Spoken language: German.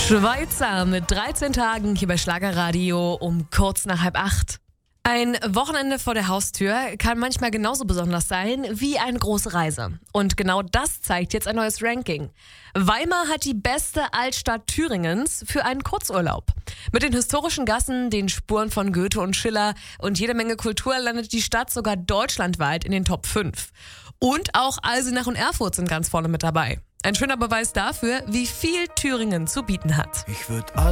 Schweizer mit 13 Tagen hier bei Schlagerradio um kurz nach 7:30. Ein Wochenende vor der Haustür kann manchmal genauso besonders sein wie eine große Reise. Und genau das zeigt jetzt ein neues Ranking. Weimar hat die beste Altstadt Thüringens für einen Kurzurlaub. Mit den historischen Gassen, den Spuren von Goethe und Schiller und jede Menge Kultur landet die Stadt sogar deutschlandweit in den Top 5. Und auch Eisenach und Erfurt sind ganz vorne mit dabei. Ein schöner Beweis dafür, wie viel Thüringen zu bieten hat.